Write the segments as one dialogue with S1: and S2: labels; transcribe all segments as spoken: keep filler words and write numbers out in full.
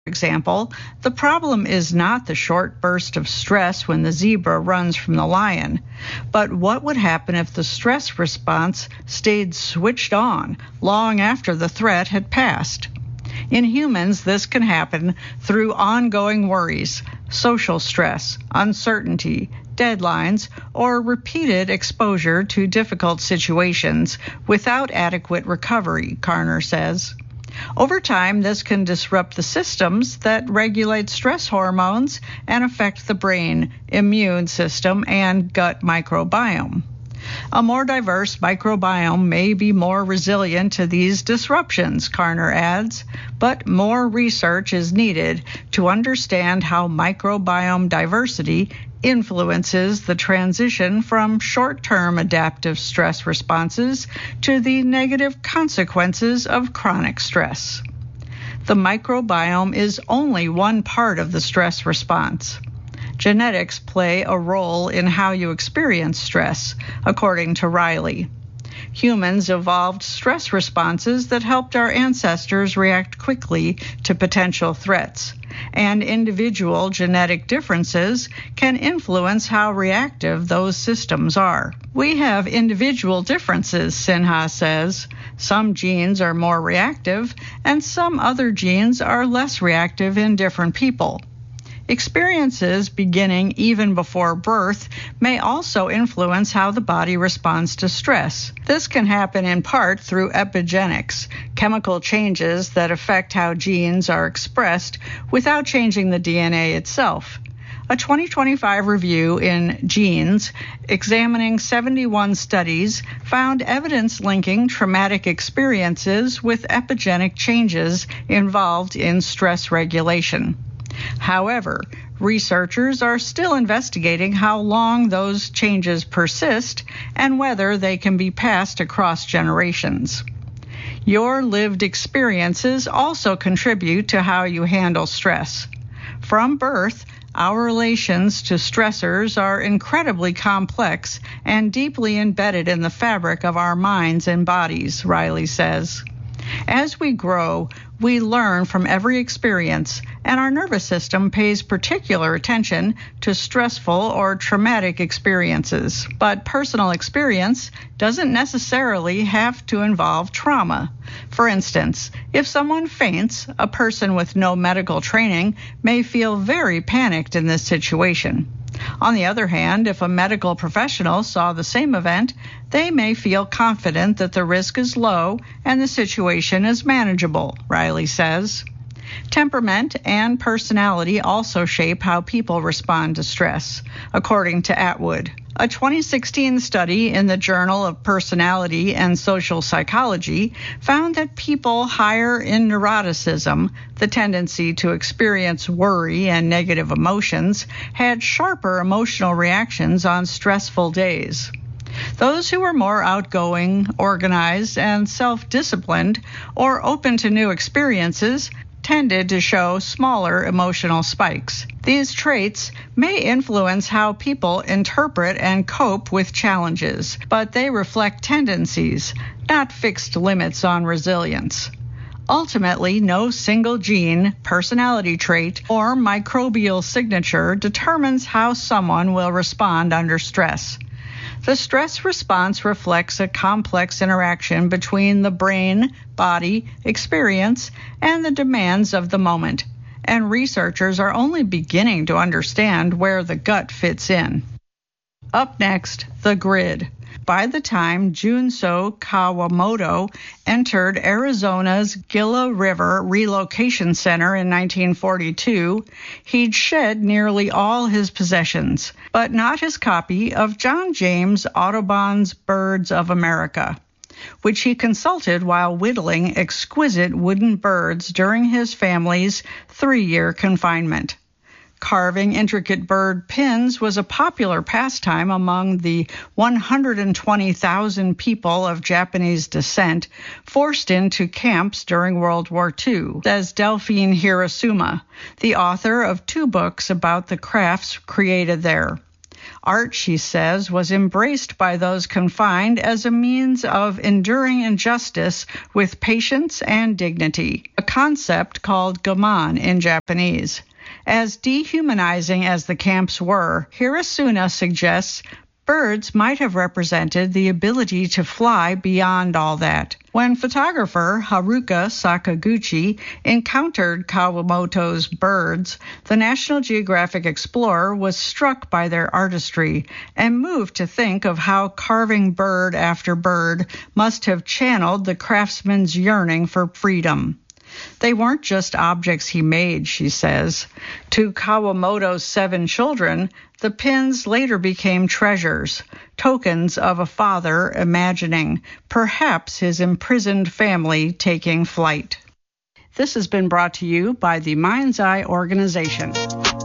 S1: example, the problem is not the short burst of stress when the zebra runs from the lion, but what would happen if the stress response stayed switched on long after the threat had passed. In humans, this can happen through ongoing worries, social stress, uncertainty, deadlines, or repeated exposure to difficult situations without adequate recovery, Carner says. Over time, this can disrupt the systems that regulate stress hormones and affect the brain, immune system, and gut microbiome. A more diverse microbiome may be more resilient to these disruptions, Carner adds, but more research is needed to understand how microbiome diversity influences the transition from short-term adaptive stress responses to the negative consequences of chronic stress. The microbiome is only one part of the stress response. Genetics play a role in how you experience stress, according to Riley. Humans evolved stress responses that helped our ancestors react quickly to potential threats, and individual genetic differences can influence how reactive those systems are. We have individual differences, Sinha says. Some genes are more reactive, and some other genes are less reactive in different people. Experiences beginning even before birth may also influence how the body responds to stress. This can happen in part through epigenetics, chemical changes that affect how genes are expressed without changing the D N A itself. A twenty twenty-five review in Genes, examining seventy-one studies, found evidence linking traumatic experiences with epigenetic changes involved in stress regulation. However, researchers are still investigating how long those changes persist and whether they can be passed across generations. Your lived experiences also contribute to how you handle stress. From birth, our relations to stressors are incredibly complex and deeply embedded in the fabric of our minds and bodies, Riley says. As we grow, we learn from every experience, and our nervous system pays particular attention to stressful or traumatic experiences. But personal experience doesn't necessarily have to involve trauma. For instance, if someone faints, a person with no medical training may feel very panicked in this situation. On the other hand, if a medical professional saw the same event, they may feel confident that the risk is low and the situation is manageable, Riley says. Temperament and personality also shape how people respond to stress, according to Atwood. A twenty sixteen study in the Journal of Personality and Social Psychology found that people higher in neuroticism, the tendency to experience worry and negative emotions, had sharper emotional reactions on stressful days. Those who were more outgoing, organized, and self-disciplined, or open to new experiences, tended to show smaller emotional spikes. These traits may influence how people interpret and cope with challenges, but they reflect tendencies, not fixed limits on resilience. Ultimately, no single gene, personality trait, or microbial signature determines how someone will respond under stress. The stress response reflects a complex interaction between the brain, body, experience, and the demands of the moment, and researchers are only beginning to understand where the gut fits in. Up next, the grid. By the time Junso Kawamoto entered Arizona's Gila River Relocation Center in nineteen forty-two, he'd shed nearly all his possessions, but not his copy of John James Audubon's Birds of America, which he consulted while whittling exquisite wooden birds during his family's three-year confinement. Carving intricate bird pins was a popular pastime among the one hundred twenty thousand people of Japanese descent forced into camps during World War Two, says Delphine Hirosuma, the author of two books about the crafts created there. Art, she says, was embraced by those confined as a means of enduring injustice with patience and dignity, a concept called gaman in Japanese. As dehumanizing as the camps were, Hirasuna suggests birds might have represented the ability to fly beyond all that. When photographer Haruka Sakaguchi encountered Kawamoto's birds, the National Geographic explorer was struck by their artistry and moved to think of how carving bird after bird must have channeled the craftsman's yearning for freedom. They weren't just objects he made, she says. To Kawamoto's seven children, the pins later became treasures, tokens of a father imagining, perhaps his imprisoned family taking flight. This has been brought to you by the Mind's Eye Organization.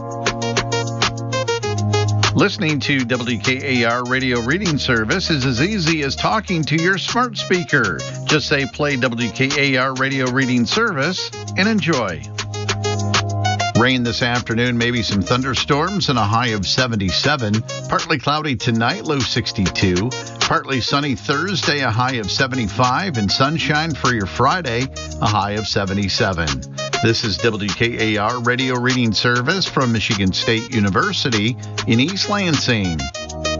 S2: Listening to W K A R Radio Reading Service is as easy as talking to your smart speaker. Just say play W K A R Radio Reading Service and enjoy. Rain this afternoon, maybe some thunderstorms and a high of seventy-seven. Partly cloudy tonight, low sixty-two. Partly sunny Thursday, a high of seventy-five. And sunshine for your Friday, a high of seventy-seven. This is W K A R Radio Reading Service from Michigan State University in East Lansing.